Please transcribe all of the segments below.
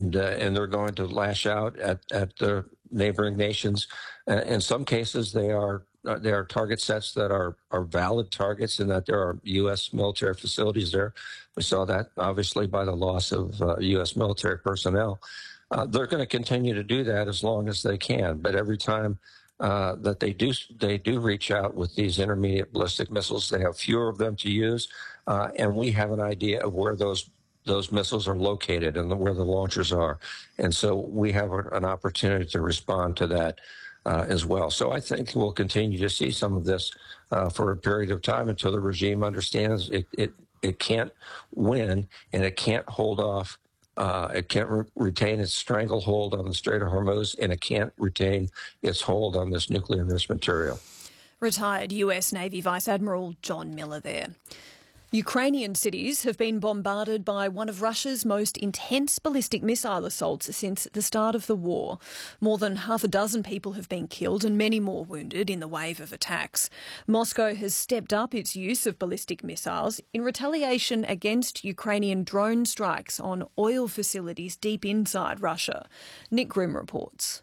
and they're going to lash out at the neighboring nations. In some cases, they are target sets that are valid targets, and that there are U.S. military facilities there. We saw that obviously by the loss of U.S. military personnel. They're going to continue to do that as long as they can. But every time that they do reach out with these intermediate ballistic missiles, they have fewer of them to use, and we have an idea of where those missiles are located and where the launchers are. And so we have an opportunity to respond to that as well. So I think we'll continue to see some of this for a period of time until the regime understands it can't win and it can't hold off. It can't retain its stranglehold on the Strait of Hormuz, and it can't retain its hold on this nuclear enriched material. Retired US Navy Vice Admiral John Miller there. Ukrainian cities have been bombarded by one of Russia's most intense ballistic missile assaults since the start of the war. More than half a dozen people have been killed and many more wounded in the wave of attacks. Moscow has stepped up its use of ballistic missiles in retaliation against Ukrainian drone strikes on oil facilities deep inside Russia. Nick Grimm reports.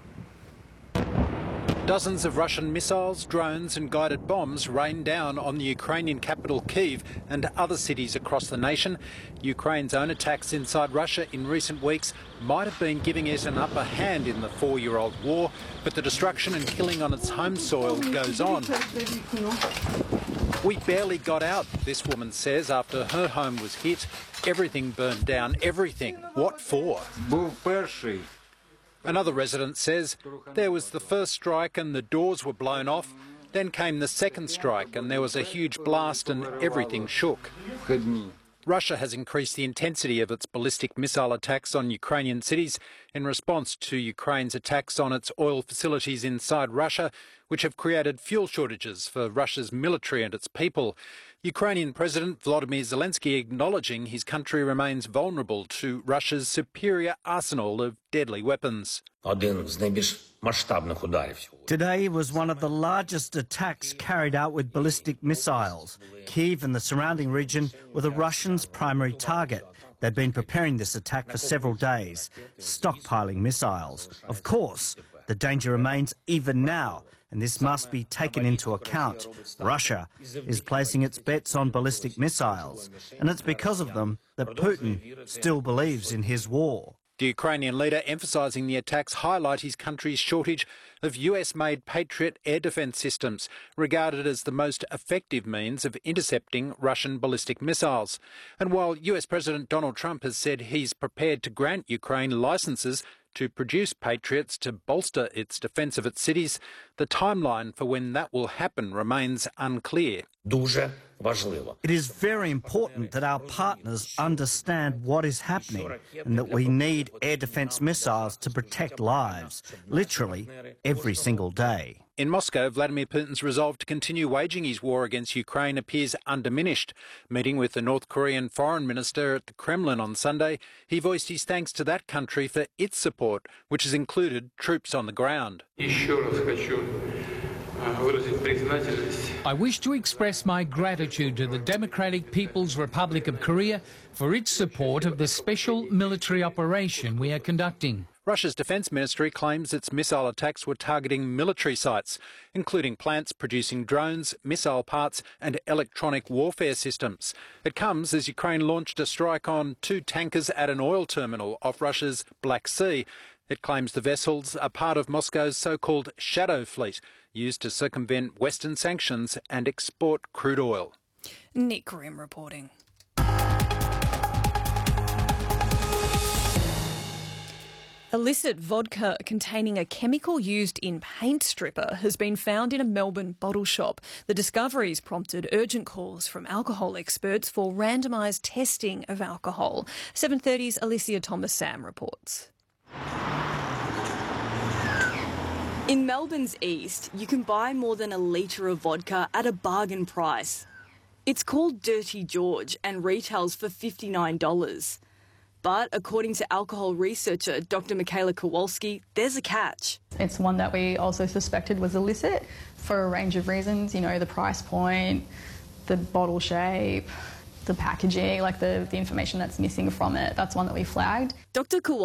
Dozens of Russian missiles, drones and guided bombs rained down on the Ukrainian capital Kyiv and other cities across the nation. Ukraine's own attacks inside Russia in recent weeks might have been giving it an upper hand in the 4-year-old war, but the destruction and killing on its home soil goes on. We barely got out, this woman says, after her home was hit. Everything burned down, everything. What for? Another resident says there was the first strike and the doors were blown off. Then came the second strike and there was a huge blast and everything shook. Russia has increased the intensity of its ballistic missile attacks on Ukrainian cities in response to Ukraine's attacks on its oil facilities inside Russia, which have created fuel shortages for Russia's military and its people. Ukrainian President Volodymyr Zelensky acknowledging his country remains vulnerable to Russia's superior arsenal of deadly weapons. Today was one of the largest attacks carried out with ballistic missiles. Kyiv and the surrounding region were the Russians' primary target. They've been preparing this attack for several days, stockpiling missiles. Of course, the danger remains even now, and this must be taken into account. Russia is placing its bets on ballistic missiles, and it's because of them that Putin still believes in his war. The Ukrainian leader emphasising the attacks highlight his country's shortage of US-made Patriot air defence systems, regarded as the most effective means of intercepting Russian ballistic missiles. And while US President Donald Trump has said he's prepared to grant Ukraine licences to produce Patriots to bolster its defence of its cities, the timeline for when that will happen remains unclear. It is very important that our partners understand what is happening and that we need air defence missiles to protect lives, literally every single day. In Moscow, Vladimir Putin's resolve to continue waging his war against Ukraine appears undiminished. Meeting with the North Korean foreign minister at the Kremlin on Sunday, he voiced his thanks to that country for its support, which has included troops on the ground. I wish to express my gratitude to the Democratic People's Republic of Korea for its support of the special military operation we are conducting. Russia's defence ministry claims its missile attacks were targeting military sites, including plants producing drones, missile parts and electronic warfare systems. It comes as Ukraine launched a strike on 2 tankers at an oil terminal off Russia's Black Sea. It claims the vessels are part of Moscow's so-called shadow fleet, used to circumvent Western sanctions and export crude oil. Nick Grimm reporting. Illicit vodka containing a chemical used in paint stripper has been found in a Melbourne bottle shop. The discoveries prompted urgent calls from alcohol experts for randomised testing of alcohol. 7:30's Alicia Thomas-Sam reports. In Melbourne's east, you can buy more than a litre of vodka at a bargain price. It's called Dirty George and retails for $59. But according to alcohol researcher Dr. Michaela Kowalski, there's a catch. It's one that we also suspected was illicit for a range of reasons, you know, the price point, the bottle shape, the packaging, like the information that's missing from it. That's one that we flagged. Dr. Kowalski